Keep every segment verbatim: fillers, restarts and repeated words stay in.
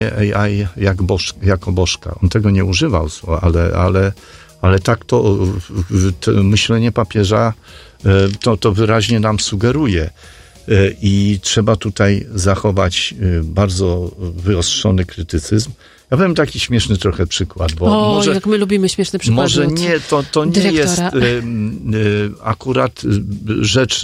A I jak boż, jako bożka. On tego nie używał, ale, ale, ale tak to, to myślenie papieża to, to wyraźnie nam sugeruje. I trzeba tutaj zachować bardzo wyostrzony krytycyzm. Ja powiem taki śmieszny trochę przykład. Bo o, może, jak my lubimy śmieszne przykłady. Może nie, to, to nie dyrektora. jest y, y, akurat rzecz,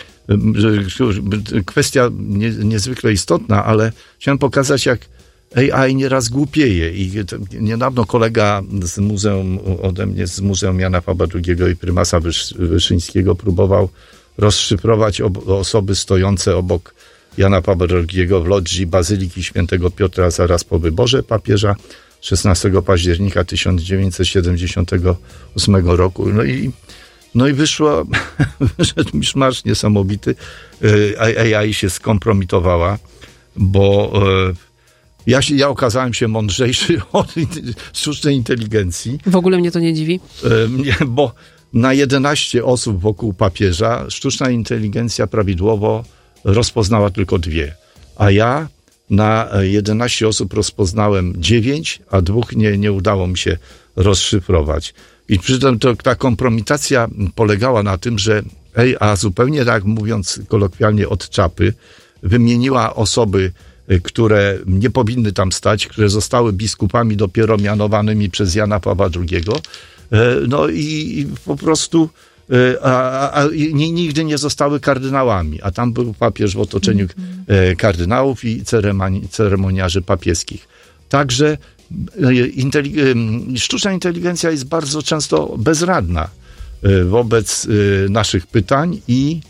y, kwestia nie, niezwykle istotna, ale chciałem pokazać, jak A I nieraz głupieje. I niedawno kolega z muzeum, ode mnie z Muzeum Jana Pawła drugiego i prymasa Wysz, Wyszyńskiego próbował rozszyfrować ob- osoby stojące obok Jana Pawła drugiego w logii Bazyliki Świętego Piotra zaraz po wyborze papieża szesnastego października tysiąc dziewięćset siedemdziesiątego ósmego roku. No i, no i wyszło, wyszedł miszmasz niesamowity. A I się skompromitowała, bo ja, się, ja okazałem się mądrzejszy od sztucznej inteligencji. W ogóle mnie to nie dziwi. Bo na jedenaście osób wokół papieża sztuczna inteligencja prawidłowo rozpoznała tylko dwie. A ja na jedenaście osób rozpoznałem dziewięć, a dwóch nie, nie udało mi się rozszyfrować. I przy tym to, ta kompromitacja polegała na tym, że A I, zupełnie tak mówiąc kolokwialnie od czapy, wymieniła osoby, które nie powinny tam stać, które zostały biskupami dopiero mianowanymi przez Jana Pawła drugiego. No i, i po prostu a, a, a nigdy nie zostały kardynałami, a tam był papież w otoczeniu mm-hmm. kardynałów i ceremoni, ceremoniarzy papieskich. Także intelig- sztuczna inteligencja jest bardzo często bezradna wobec naszych pytań i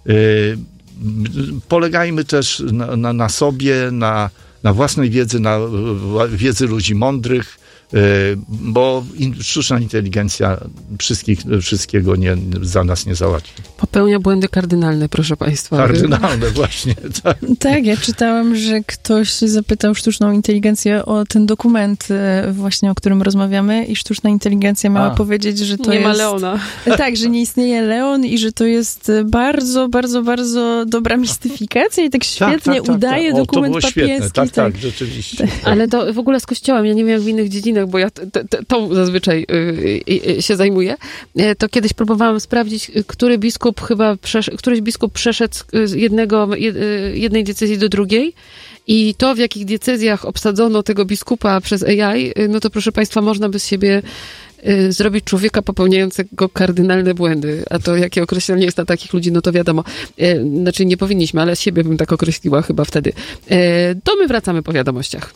polegajmy też na, na, na sobie, na, na własnej wiedzy, na wiedzy ludzi mądrych, bo sztuczna inteligencja wszystkich, wszystkiego nie, za nas nie załatwi. Popełnia błędy kardynalne, proszę państwa. Kardynalne, właśnie. Tak. Tak, ja czytałam, że ktoś zapytał sztuczną inteligencję o ten dokument właśnie, o którym rozmawiamy i sztuczna inteligencja miała A. powiedzieć, że to nie jest... Nie ma Leona. Tak, że nie istnieje Leon i że to jest bardzo, bardzo, bardzo dobra mistyfikacja i tak świetnie tak, tak, tak, udaje tak. O, dokument to było papieski. Świetne. Tak, tak, tak, rzeczywiście. Ale to w ogóle z kościołem, ja nie wiem jak w innych dziedzinach, bo ja t, t, tą zazwyczaj y, y, się zajmuję, to kiedyś próbowałam sprawdzić, który biskup chyba, przesz- któryś biskup przeszedł z jednego, jednej diecezji do drugiej i to, w jakich diecezjach obsadzono tego biskupa przez A I, no to proszę państwa, można by z siebie y, zrobić człowieka popełniającego kardynalne błędy, a to jakie określenie jest na takich ludzi, no to wiadomo. Y, znaczy nie powinniśmy, ale siebie bym tak określiła chyba wtedy. Y, to my wracamy po wiadomościach.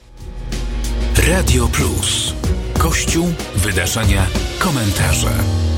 Radio Plus. Kościół, wydarzenia, komentarze.